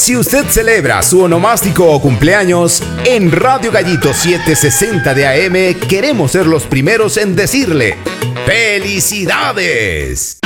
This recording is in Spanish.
Si usted celebra su onomástico o cumpleaños, en Radio Gallito 760 de AM queremos ser los primeros en decirle ¡felicidades!